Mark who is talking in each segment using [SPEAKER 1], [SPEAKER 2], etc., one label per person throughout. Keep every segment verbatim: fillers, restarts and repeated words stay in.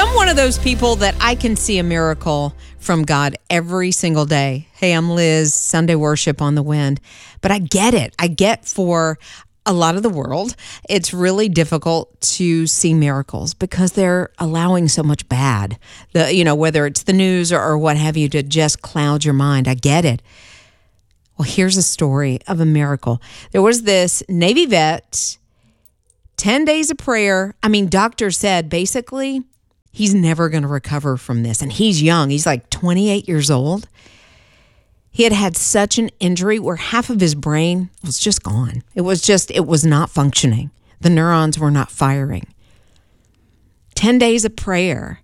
[SPEAKER 1] I'm one of those people that I can see a miracle from God every single day. Hey, I'm Liz, Sunday worship on the Wind. But I get it. I get for a lot of the world, it's really difficult to see miracles because they're allowing so much bad. The, you know, whether it's the news or, or what have you, to just cloud your mind. I get it. Well, here's a story of a miracle. There was this Navy vet, ten days of prayer. I mean, doctors said basically he's never going to recover from this. And he's young. He's like twenty-eight years old. He had had such an injury where half of his brain was just gone. It was just, it was not functioning. The neurons were not firing. ten days of prayer.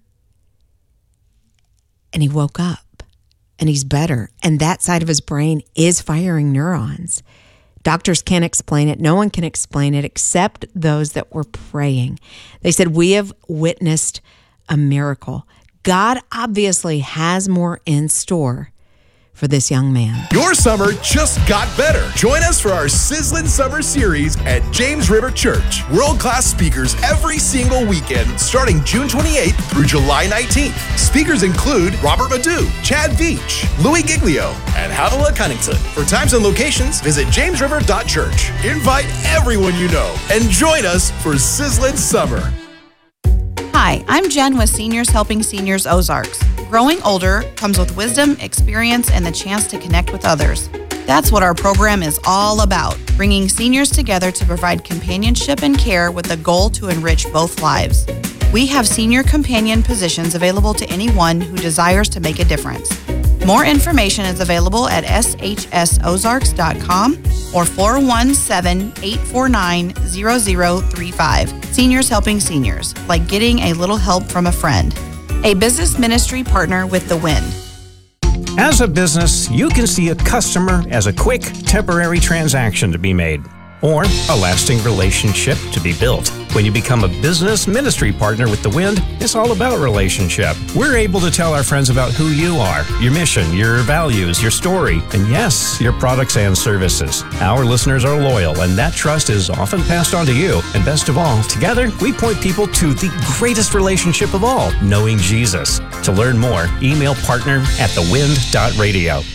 [SPEAKER 1] And he woke up and he's better. And that side of his brain is firing neurons. Doctors can't explain it. No one can explain it except those that were praying. They said, we have witnessed a miracle. God obviously has more in store for this young man.
[SPEAKER 2] Your summer just got better. Join us for our Sizzling Summer Series at James River Church. World-class speakers every single weekend starting June twenty-eighth through July nineteenth. Speakers include Robert Madu, Chad Veach, Louis Giglio, and Havila Cunnington. For times and locations, visit james river dot church. Invite everyone you know and join us for Sizzling Summer.
[SPEAKER 3] Hi, I'm Jen with Seniors Helping Seniors Ozarks. Growing older comes with wisdom, experience, and the chance to connect with others. That's what our program is all about, bringing seniors together to provide companionship and care with the goal to enrich both lives. We have senior companion positions available to anyone who desires to make a difference. More information is available at s h s ozarks dot com or four one seven, eight four nine, zero zero three five. Seniors Helping Seniors, like getting a little help from a friend. A business ministry partner with The Wind.
[SPEAKER 4] As a business, you can see a customer as a quick, temporary transaction to be made, or a lasting relationship to be built. When you become a business ministry partner with The Wind, it's all about relationship. We're able to tell our friends about who you are, your mission, your values, your story, and yes, your products and services. Our listeners are loyal, and that trust is often passed on to you. And best of all, together, we point people to the greatest relationship of all, knowing Jesus. To learn more, email partner at the wind dot radio.